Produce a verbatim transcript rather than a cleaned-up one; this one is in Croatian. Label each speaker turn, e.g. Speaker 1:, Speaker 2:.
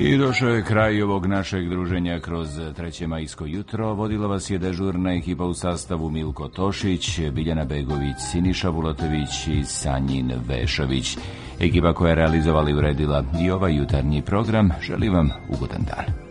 Speaker 1: I došao je kraj ovog našeg druženja kroz treće majsko jutro. Vodila vas je dežurna ekipa u sastavu Milko Tošić, Biljana Begović, Siniša Vulatović i Sanjin Vešović. Ekipa koja je realizovala i uredila i ovaj jutarnji program želi vam ugodan dan.